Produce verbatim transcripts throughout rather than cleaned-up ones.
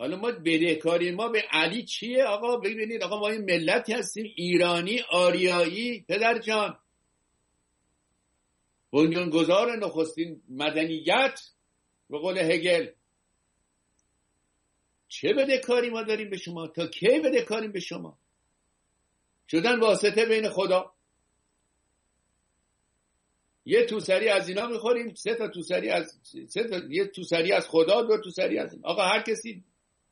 حالا ما بدهکاری ما به علی چیه آقا؟ ببینید آقا ما این ملتی هستیم ایرانی آریایی پدر جان، بنیانگذار نخستین مدنیت به قول هگل. چه بدهکاری ما داریم به شما؟ تا کی بدهکاریم به شما؟ شدن واسطه بین خدا. یه توسری از اینا میخوریم، سه تا توسری از سه تا یه توسری از خدا، دو توسری از این. آقا هر کسی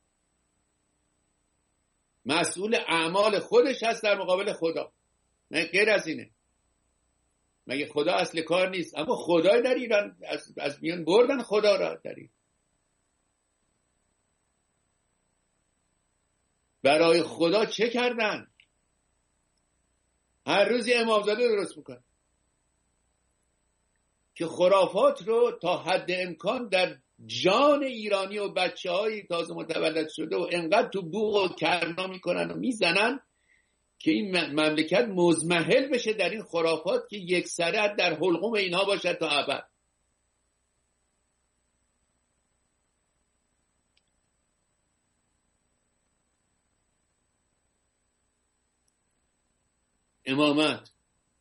مسئول اعمال خودش هست در مقابل خدا، نه غیر از اینه. مگه خدا اصل کار نیست؟ اما خدای در ایران از, از میان بردن خدا را در این. برای خدا چه کردن؟ هر روز یه امامزاده درست میکنن که خرافات رو تا حد امکان در جان ایرانی و بچه های تازه متولد شده و انقدر تو بوق و کرنا میکنن و میزنن که این مملکت مزمحل بشه در این خرافات که یک سره در حلقوم اینها باشد تا ابد. امامت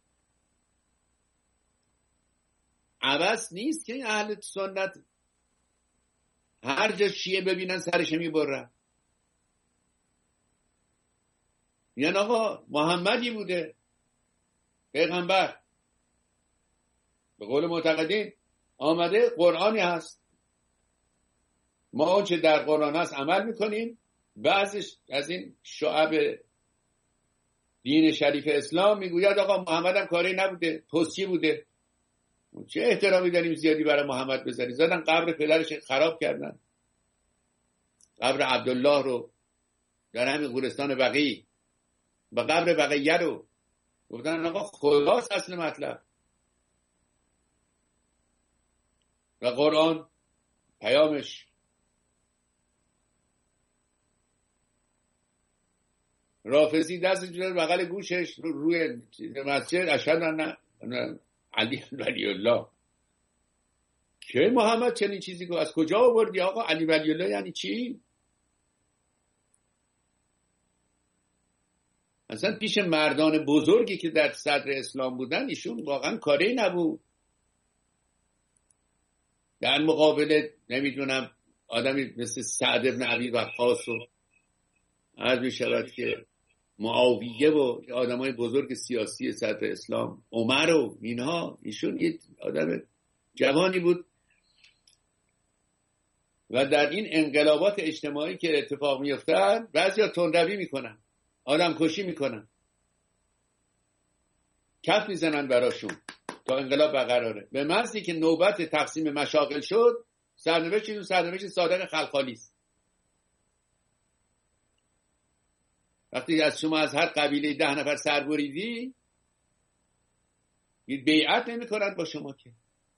عبث نیست که اهل سنت هر جا شیعه ببینن سرش میبرن. یعنی آقا محمدی بوده پیغمبر، به قول معتقدین آمده قرآنی هست، ما اون چه در قرآن هست عمل میکنیم. بعضش از این شعب دین شریف اسلام میگوید آقا محمد هم کاری نبوده، پستچی بوده. چه احترامی داریم زیادی برای محمد بذاریم؟ زدن قبر پدرش خراب کردن، قبر عبدالله رو در همین گورستان بقیع و قبر بقیه رو گفتن آقا خداست اصل مطلب. و قرآن پیامش رافضی دستش در بغل گوشش رو روی مسجد اشهد ان علی ولی الله. که محمد چنین چیزی گفت؟ از کجا آوردی آقا؟ علی ولی الله یعنی چی؟ اصلا پیش مردان بزرگی که در صدر اسلام بودن ایشون واقعا کاری نبود. در مقابل نمیدونم آدمی مثل سعد ابن ابی وقاص و عرض می شود که معاویه و آدمای بزرگ سیاسی صدر اسلام، عمر و اینها، ایشون یه آدم جوانی بود و در این انقلابات اجتماعی که اتفاق می افتن بعضی ها تندروی میکنن، آدم کشی میکنن، کف میزنن براشون تا انقلاب برقراره. به محضی که نوبت تقسیم مشاغل شد سرنوشت اون سرنوشت صادق خلخالی است. وقتی از شما از هر قبیله ده نفر سر بریدی بیعت نمی کنند با شما که.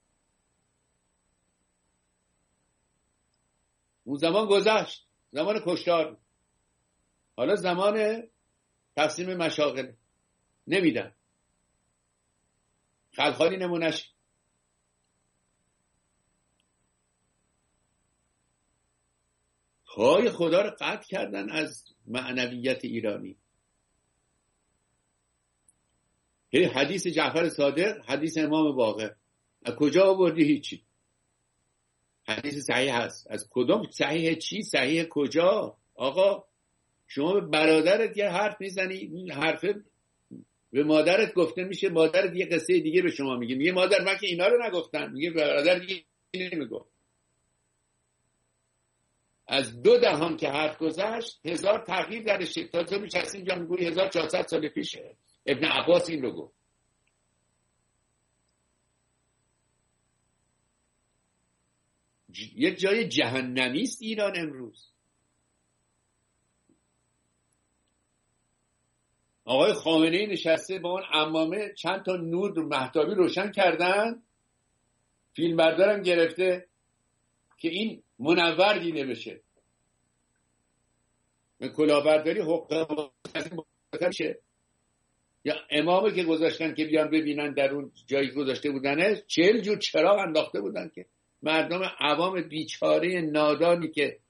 اون زمان گذشت، زمان کشتار. حالا زمان تقسیم مشاغل نمیدن. خلخالی نمونش. پای خدا رو قطع کردن از معنویت ایرانی. هی حدیث جعفر صادق، حدیث امام باقر، از کجا آوردی؟ هیچی. حدیث صحیح هست. از کدوم صحیح؟ چی صحیح؟ کجا؟ آقا شما به برادرت یه حرف میزنی، این حرفه به مادرت گفته میشه، مادرت یه قصه دیگه به شما میگه، میگه مادر من که اینا رو نگفتم، میگه برادر دیگه نمیگفت. از دو دهان که حرف گذشت هزار تغییر درش. تا تو میشستیم اینجا میگوی هزار و چهارصد سال پیشه ابن عباس این رو گفت. ج... یه جای جهنمی است ایران امروز. آقای خامنه‌ای نشسته با اون عمامه چند تا نور رو مهتابی روشن کردن، فیلم بردارم گرفته که این منور دیده بشه. به کلاهبرداری حقوق میشه. یا امامی که گذاشتن که بیان ببینن در اون جایی گذاشته بودنه چهل جور چراغ انداخته بودن که مردم عوام بیچاره نادانی که